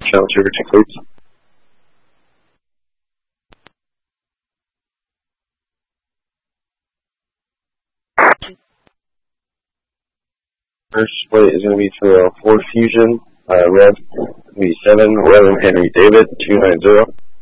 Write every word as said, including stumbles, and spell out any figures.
Channel two routine, please. First split is going to be for uh, Ford Fusion, uh, Rev, going to be seven, Rev Henry David, two nine zero.